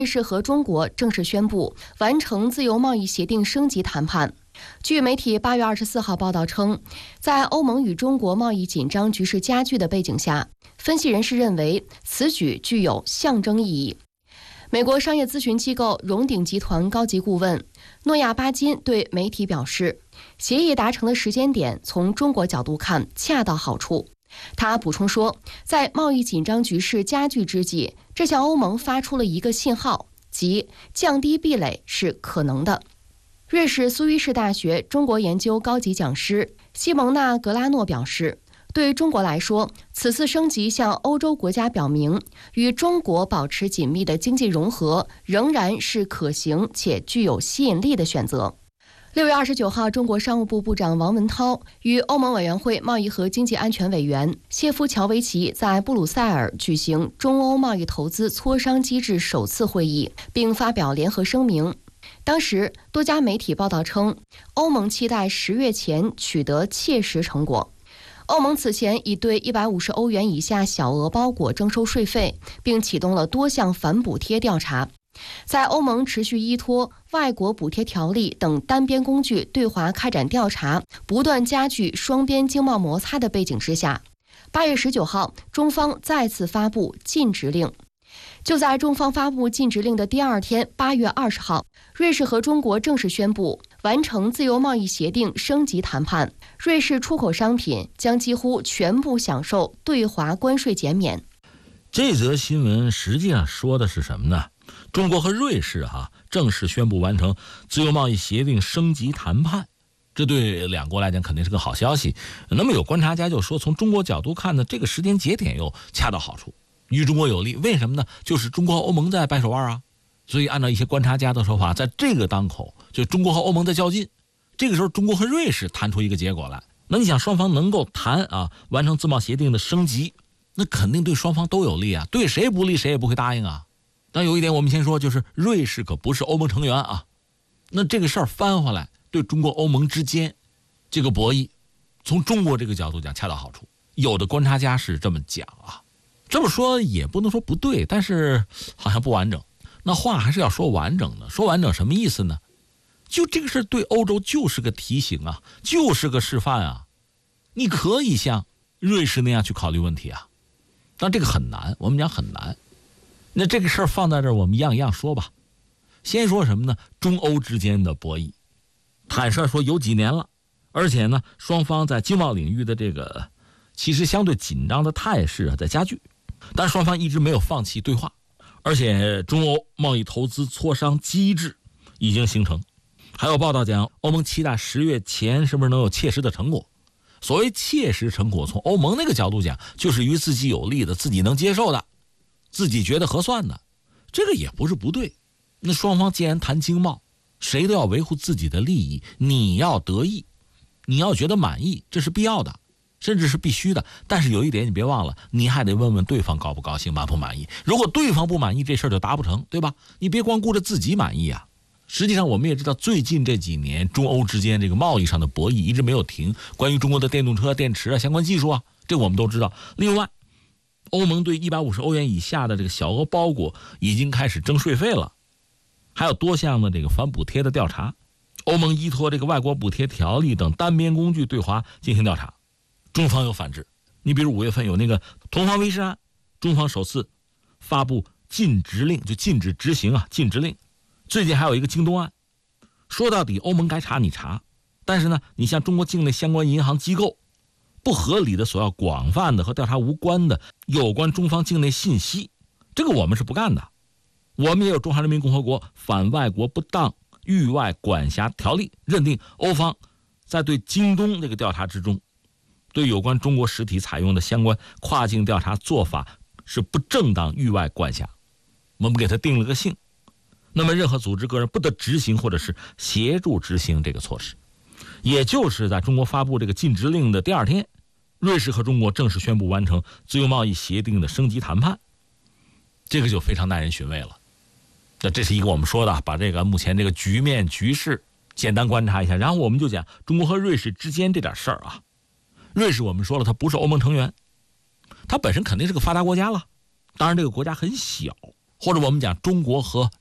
瑞士和中国正式宣布完成自由贸易协定升级谈判。据媒体8月24号报道称，在欧盟与中国贸易紧张局势加剧的背景下，分析人士认为此举具有象征意义。美国商业咨询机构荣鼎集团高级顾问诺亚巴金对媒体表示，协议达成的时间点从中国角度看恰到好处。他补充说，在贸易紧张局势加剧之际，这向欧盟发出了一个信号，即降低壁垒是可能的。瑞士苏伊士大学中国研究高级讲师西蒙娜·格拉诺表示，对中国来说，此次升级向欧洲国家表明，与中国保持紧密的经济融合仍然是可行且具有吸引力的选择。6月29号，中国商务部部长王文涛与欧盟委员会贸易和经济安全委员谢夫乔维奇在布鲁塞尔举行中欧贸易投资磋商机制首次会议，并发表联合声明。当时，多家媒体报道称，欧盟期待10月前取得切实成果。欧盟此前已对150欧元以下小额包裹征收税费，并启动了多项反补贴调查。在欧盟持续依托外国补贴条例等单边工具对华开展调查，不断加剧双边经贸摩擦的背景之下，8月19号，中方再次发布禁止令。就在中方发布禁止令的第二天，8月20号，瑞士和中国正式宣布完成自由贸易协定升级谈判，瑞士出口商品将几乎全部享受对华关税减免。 这则新闻实际上说的是什么呢？中国和瑞士正式宣布完成自由贸易协定升级谈判，这对两国来讲肯定是个好消息。那么有观察家就说，从中国角度看呢，这个时间节点又恰到好处，与中国有利。为什么呢？就是中国和欧盟在掰手腕啊。所以按照一些观察家的说法，在这个当口，就中国和欧盟在较劲，这个时候中国和瑞士谈出一个结果来，那你想双方能够谈完成自贸协定的升级，那肯定对双方都有利啊，对谁不利谁也不会答应啊。但有一点我们先说，就是瑞士可不是欧盟成员啊，那这个事儿翻回来，对中国欧盟之间这个博弈，从中国这个角度讲恰到好处。有的观察家是这么讲啊，这么说也不能说不对，但是好像不完整。那话还是要说完整的，说完整什么意思呢？就这个事对欧洲就是个提醒啊，就是个示范啊，你可以像瑞士那样去考虑问题啊，但这个很难，我们讲很难。那这个事儿放在这儿，我们一样一样说吧。先说什么呢？中欧之间的博弈，坦率说有几年了，而且呢，双方在经贸领域的这个其实相对紧张的态势在加剧，但双方一直没有放弃对话，而且中欧贸易投资磋商机制已经形成。还有报道讲，欧盟期待10月前是不是能有切实的成果？所谓切实成果，从欧盟那个角度讲，就是于自己有利的，自己能接受的，自己觉得合算的，这个也不是不对。那双方既然谈经贸，谁都要维护自己的利益，你要得意，你要觉得满意，这是必要的，甚至是必须的。但是有一点你别忘了，你还得问问对方高不高兴，满不满意。如果对方不满意，这事儿就达不成，对吧？你别光顾着自己满意啊。实际上我们也知道，最近这几年中欧之间这个贸易上的博弈一直没有停，关于中国的电动车、电池相关技术这个我们都知道。另外，欧盟对150欧元以下的这个小额包裹已经开始征税费了，还有多项的这个反补贴的调查。欧盟依托这个外国补贴条例等单边工具对华进行调查，中方有反制。你比如5月份有那个同方威士案，中方首次发布禁执令，就禁止执行禁执令。最近还有一个京东案，说到底欧盟该查你查，但是呢，你像中国境内相关银行机构不合理的索要广泛的和调查无关的有关中方境内信息，这个我们是不干的。我们也有中华人民共和国反外国不当域外管辖条例，认定欧方在对京东这个调查之中，对有关中国实体采用的相关跨境调查做法是不正当域外管辖，我们给他定了个性。那么任何组织个人不得执行或者是协助执行这个措施。也就是在中国发布这个禁执令的第二天，瑞士和中国正式宣布完成自由贸易协定的升级谈判，这个就非常耐人寻味了。那这是一个我们说的，把这个目前这个局面局势简单观察一下，然后我们就讲中国和瑞士之间这点事儿瑞士我们说了，它不是欧盟成员，它本身肯定是个发达国家了，当然这个国家很小， 或者我们讲中国和